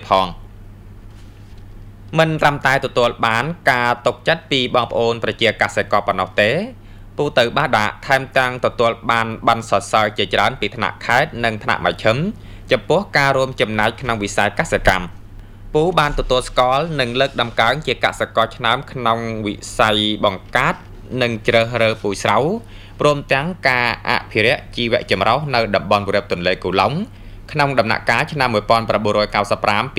ផងមិនត្រឹមតែទទួលបានការទុកចិត្តពីបងប្អូនប្រជាកសិករប៉ុណ្ណោះទេពូទៅបាដាក់ថែមទាំងទទួលបានប័ណ្ណសរសើរជាច្រើនពីថ្នាក់ខេត្តនិងថ្នាក់មជ្ឈិមចំពោះការរួមចំណែកក្នុងវិស័យកសិកម្មពូបានទទួលស្គាល់និងលើកដំកើងជាកសិករឆ្នើមក្នុងវិស័យបង្កើតនិងជ្រើសរើសពូជស្រូវព្រមទាំងការអភិរក្សជីវៈចម្រុះនៅតំបន់វាលទន្លេគូឡុងក្នុងដំណាក់កាលឆ្នាំ1995